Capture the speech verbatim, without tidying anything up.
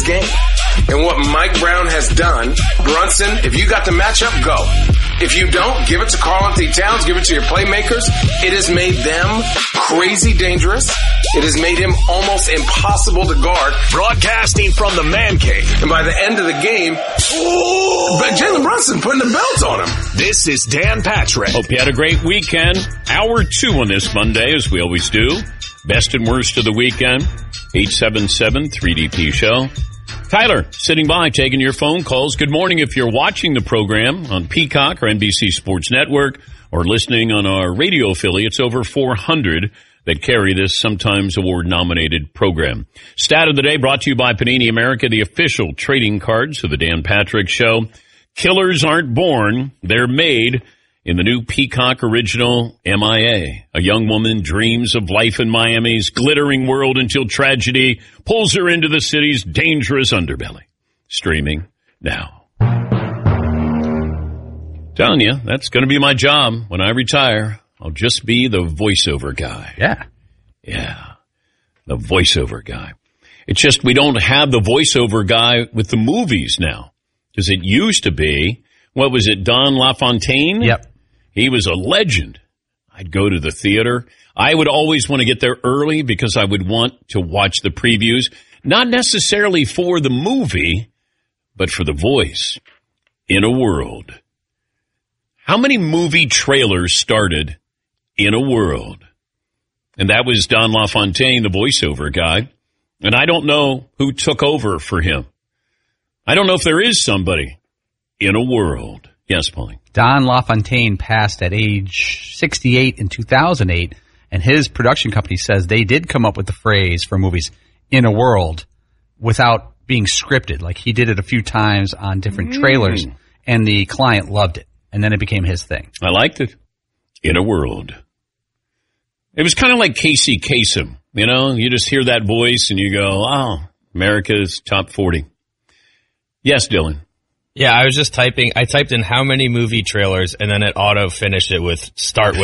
game. And what Mike Brown has done, Brunson, if you got the matchup, go. If you don't, give it to Karl-Anthony Towns, give it to your playmakers. It has made them crazy dangerous. It has made him almost impossible to guard. Broadcasting from the man cave. And by the end of the game, ooh, but Jalen Brunson putting the belt on him. This is Dan Patrick. Hope you had a great weekend. Hour two on this Monday, as we always do. Best and worst of the weekend. eight seven seven three D P show. Tyler, sitting by, taking your phone calls. Good morning if you're watching the program on Peacock or N B C Sports Network or listening on our radio affiliates. Over four hundred that carry this sometimes award-nominated program. Stat of the day brought to you by Panini America, the official trading cards of the Dan Patrick Show. Killers aren't born, they're made. In the new Peacock original, M I A, a young woman dreams of life in Miami's glittering world until tragedy pulls her into the city's dangerous underbelly. Streaming now. Telling you, that's going to be my job when I retire. I'll just be the voiceover guy. Yeah. Yeah. The voiceover guy. It's just we don't have the voiceover guy with the movies now. Because it used to be, what was it, Don LaFontaine? Yep. He was a legend. I'd go to the theater. I would always want to get there early because I would want to watch the previews, not necessarily for the movie, but for the voice. In a World. How many movie trailers started In a World? And that was Don LaFontaine, the voiceover guy. And I don't know who took over for him. I don't know if there is somebody in a world. Yes, Pauline. Don LaFontaine passed at age sixty-eight in two thousand eight, and his production company says they did come up with the phrase for movies, in a world, without being scripted. Like, he did it a few times on different mm. trailers, and the client loved it, and then it became his thing. I liked it. In a World. It was kind of like Casey Kasem. You know, you just hear that voice, and you go, oh, America's top forty. Yes, Dylan. Yeah, I was just typing. I typed in how many movie trailers, and then it auto-finished it with start with